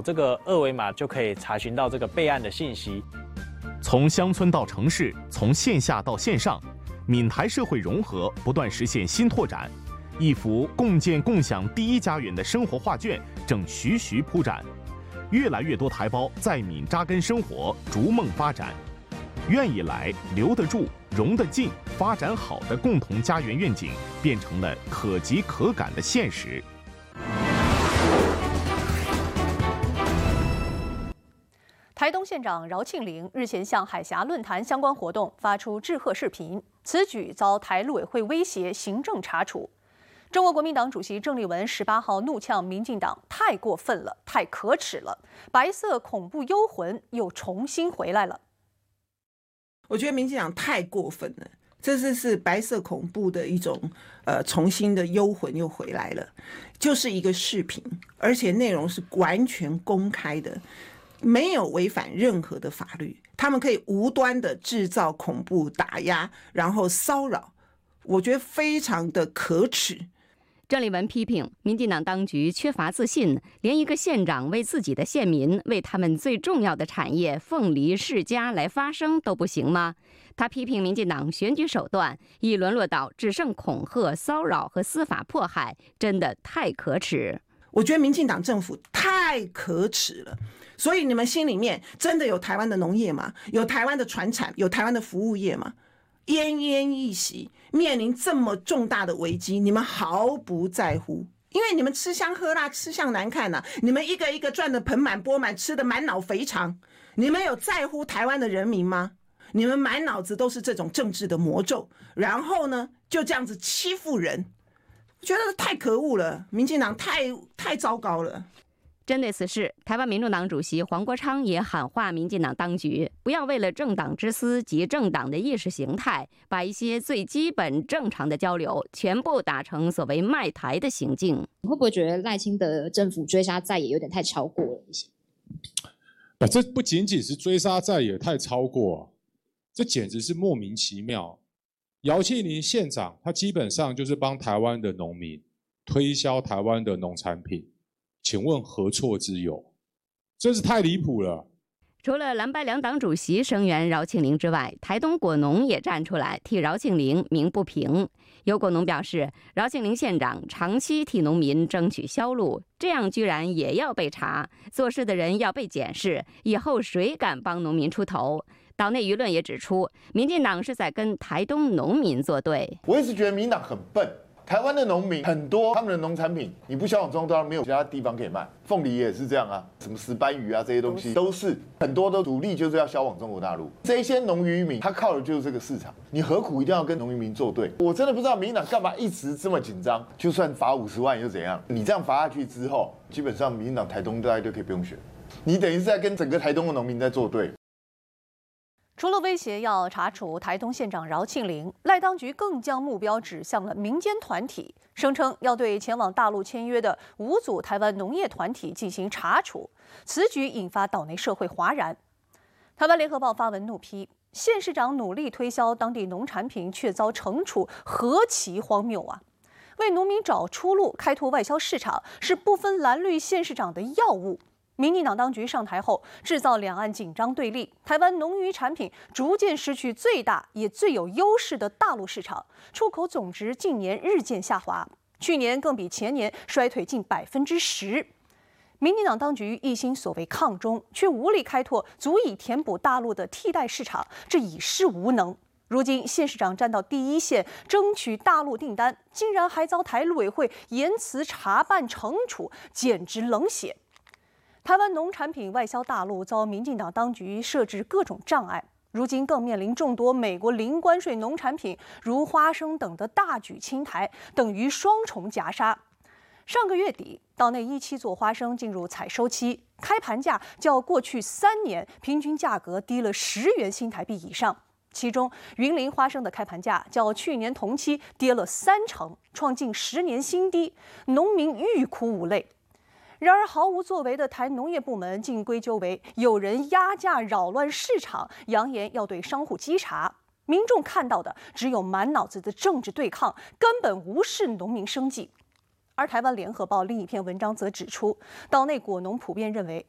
这个二维码就可以查询到这个备案的信息。 从乡村到城市，从线下到线上，闽台社会融合不断实现新拓展。一幅共建共享第一家园的生活画卷正徐徐铺展，越来越多台胞在闽扎根生活，逐梦发展。愿意来、留得住、融得进、发展好的共同家园愿景，变成了可及可感的现实。 台东县长饶庆铃日前向海峡论坛相关活动发出致贺视频，此举遭台陆委会威胁行政查处。中国国民党主席郑丽文18号怒呛民进党太过分了，太可耻了，白色恐怖幽魂又重新回来了。 我觉得民进党太过分了，这是白色恐怖的一种重新的幽魂又回来了，就是一个视频，而且内容是完全公开的。没有违反任何的法律，他们可以无端的制造恐怖打压，然后骚扰，我觉得非常的可耻。 郑丽文批评民进党当局缺乏自信，连一个县长为自己的县民、为他们最重要的产业凤梨世家来发声都不行吗？他批评民进党选举手段已沦落到只剩恐吓、骚扰和司法迫害，真的太可耻。 我觉得民进党政府太可耻了。所以你们心里面真的有台湾的农业吗？有台湾的传产，有台湾的服务业吗？奄奄一息，面临这么重大的危机，你们毫不在乎，因为你们吃香喝辣，吃相难看啊！你们一个一个赚得盆满钵满，吃得满脑肥肠，你们有在乎台湾的人民吗？你们满脑子都是这种政治的魔咒，然后呢，就这样子欺负人，我觉得太可恶了，民进党太糟糕了。 针对此事，台湾民众党主席黄国昌也喊话民进党当局，不要为了政党之私及政党的意识形态，把一些最基本正常的交流全部打成所谓卖台的行径。 你会不会觉得赖清德政府追杀在野有点太超过了一些？ 这不仅仅是追杀在野太超过，这简直是莫名其妙。姚庆林县长他基本上就是帮台湾的农民推销台湾的农产品。请问何错之有？真是太离谱了。 除了蓝白两党主席声援饶庆铃之外，台东果农也站出来替饶庆铃鸣不平。有果农表示，饶庆铃县长长期替农民争取销路，这样居然也要被查，做事的人要被检视，以后谁敢帮农民出头？岛内舆论也指出，民进党是在跟台东农民作对。 我一直觉得民进党很笨。台湾的农民很多，他们的农产品你不销往中东，没有其他地方可以卖。凤梨也是这样啊，什么石斑鱼啊这些东西都是很多的主力就是要销往中国大陆。这些农渔民他靠的就是这个市场，你何苦一定要跟农渔民作对？我真的不知道民进党干嘛一直这么紧张。就算罚50万又怎样？你这样罚下去之后，基本上民进党台东大家就可以不用选。你等于是在跟整个台东的农民在作对。 除了威胁要查处台东县长饶庆铃，赖当局更将目标指向了民间团体，声称要对前往大陆签约的5组台湾农业团体进行查处。此举引发岛内社会哗然。台湾联合报发文怒批，县市长努力推销当地农产品，却遭惩处，何其荒谬啊！为农民找出路，开拓外销市场，是不分蓝绿县市长的要务。民进党当局上台后，制造两岸紧张对立，台湾农渔产品逐渐失去最大也最有优势的大陆市场，出口总值近年日渐下滑，去年更比前年衰退近10%。民进党当局一心所谓抗中，却无力开拓足以填补大陆的替代市场，这已是无能。如今县市长站到第一线争取大陆订单，竟然还遭台陆委会严词查办惩处，简直冷血。台湾农产品外销大陆遭民进党当局设置各种障碍，如今更面临众多美国零关税农产品如花生等的大举侵台，等于双重夹杀。上个月底，岛内17座花生进入采收期，开盘价较过去3年平均价格低了10元新台币以上。其中，云林花生的开盘价较去年同期跌了30%，创近10年新低，农民欲哭无泪。然而，毫无作为的台农业部门竟归咎为有人压价扰乱市场，扬言要对商户稽查。民众看到的只有满脑子的政治对抗，根本无视农民生计。而台湾联合报另一篇文章则指出，岛内果农普遍认为，